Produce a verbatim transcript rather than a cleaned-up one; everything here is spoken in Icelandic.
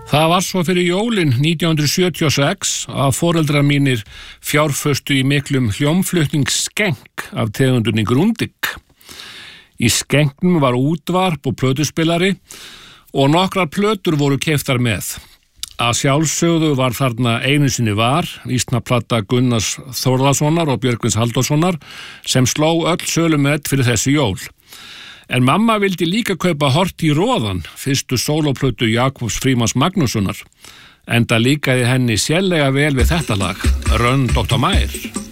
Það var svo fyrir jólin nítján hundruð sjötíu og sex að foreldrar mínir fjárföstu í miklum hljómflutningsskenk af tegundunni Grundig. Í skenknum var útvarp og plötuspilari og nokkrar plötur voru keyptar með. Að sjálfsögðu var þarna einu sinni var, vísnaplata Gunnars Þórðarsonar og Björgvins Halldórssonar sem sló öll sölumet fyrir þessi jól. En mamma vildi líka kaupa Hort í róðan, fyrstu sólóplötu Jakobs Frímanns Magnússonar, enda líkaði henni sérlega vel við þetta lag, Run doktor Meyer.